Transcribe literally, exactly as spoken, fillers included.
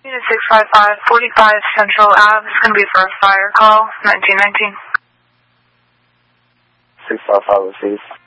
Unit six five five, forty-five Central Ave. It's going to be for a fire call, nineteen nineteen. six five five received.